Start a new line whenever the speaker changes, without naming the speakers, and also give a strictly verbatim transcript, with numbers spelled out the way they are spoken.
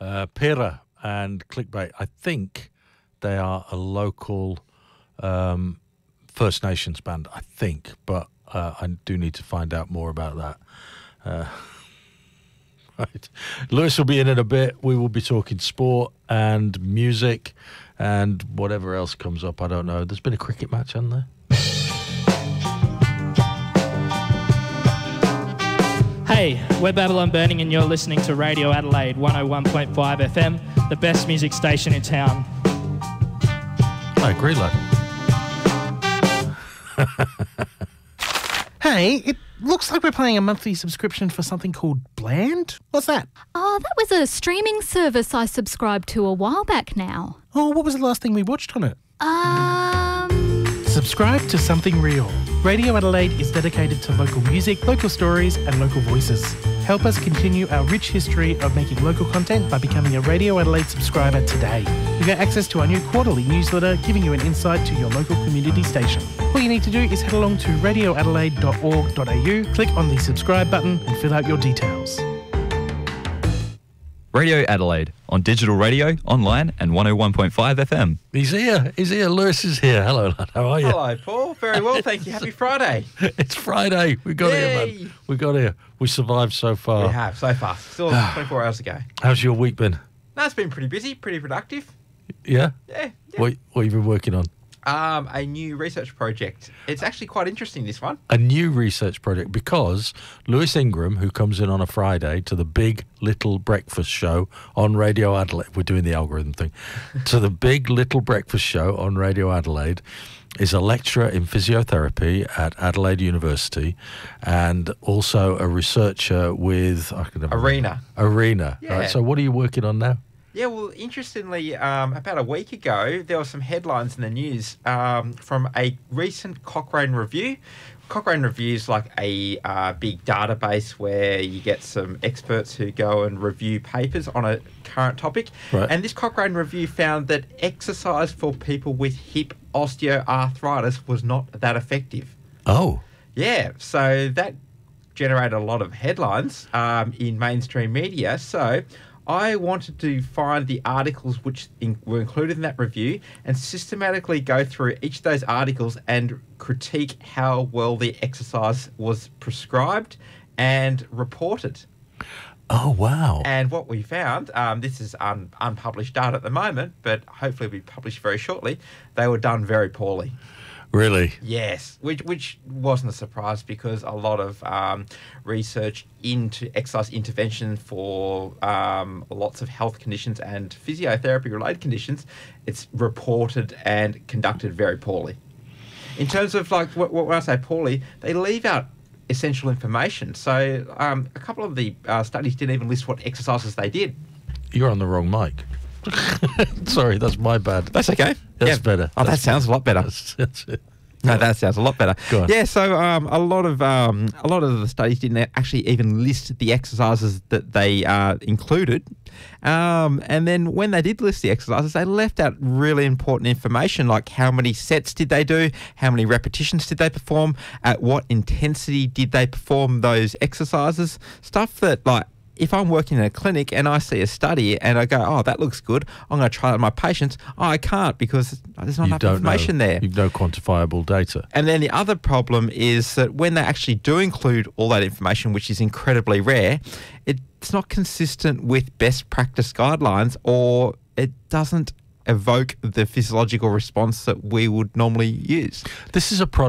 uh, Pira and Clickbait. I think they are a local um, First Nations band, I think, but uh, I do need to find out more about that. Uh, right. Lewis will be in in a bit. We will be talking sport and music and whatever else comes up. I don't know. There's been a cricket match, hasn't there?
Hey, we're Babylon Burning and you're listening to Radio Adelaide one oh one point five F M, the best music station in town.
I agree, lad.
Hey, it looks like we're paying a monthly subscription for something called Bland. What's that?
Oh, that was a streaming service I subscribed to a while back now.
Oh, what was the last thing we watched on it?
Um...
Subscribe to Something Real. Radio Adelaide is dedicated to local music, local stories and local voices. Help us continue our rich history of making local content by becoming a Radio Adelaide subscriber today. You get access to our new quarterly newsletter giving you an insight to your local community station. All you need to do is head along to radio adelaide dot org dot a u, click on the subscribe button and fill out your details.
Radio Adelaide, on digital radio, online and one oh one point five F M.
He's here. He's here. Lewis is here. Hello, lad. How are you?
Hello, Paul. Very well, thank you. Happy Friday.
It's Friday. We got
Yay.
here, man. We got here. We survived so far.
We have, so far. Still twenty-four hours to go.
How's your week been?
No, it's been pretty busy, pretty productive.
Yeah?
Yeah. yeah.
What, what have you been working on?
Um, a new research project. It's actually quite interesting, this one.
A new research project, because Lewis Ingram, who comes in on a Friday to the Big Little Breakfast Show on Radio Adelaide, we're doing the algorithm thing, to the Big Little Breakfast Show on Radio Adelaide, is a lecturer in physiotherapy at Adelaide University and also a researcher with... I can never
Arena.
remember. Arena.
Yeah.
Right, so what are you working on now?
Yeah, well, interestingly, um, about a week ago, there were some headlines in the news um, from a recent Cochrane review. Cochrane Review is like a uh, big database where you get some experts who go and review papers on a current topic.
Right.
And this Cochrane Review found that exercise for people with hip osteoarthritis was not that effective.
Oh.
Yeah, so that generated a lot of headlines um, in mainstream media. So I wanted to find the articles which in, were included in that review and systematically go through each of those articles and critique how well the exercise was prescribed and reported.
Oh, wow.
And what we found, um, this is un, unpublished data at the moment, but hopefully will be published very shortly, they were done very poorly.
Really?
Yes, which which wasn't a surprise because a lot of um, research into exercise intervention for um, lots of health conditions and physiotherapy-related conditions, it's reported and conducted very poorly. In terms of, like, what, when I say poorly, they leave out essential information. So um, a couple of the uh, studies didn't even list what exercises they did.
You're on the wrong mic. Sorry, that's my bad.
That's okay.
That's
yeah.
better.
Oh,
That's
that sounds a lot better.
That's, that's it.
No, that sounds a lot better.
Go on.
Yeah, so um, a lot of um, a lot of the studies didn't actually even list the exercises that they uh, included, um, and then when they did list the exercises, they left out really important information like how many sets did they do, how many repetitions did they perform, at what intensity did they perform those exercises, stuff that like. If I'm working in a clinic and I see a study and I go, oh, that looks good, I'm going to try it on my patients. Oh, I can't because there's not
You
enough
don't
information
know.
there.
You've no quantifiable data.
And then the other problem is that when they actually do include all that information, which is incredibly rare, it's not consistent with best practice guidelines or it doesn't evoke the physiological response that we would normally use.
This is a product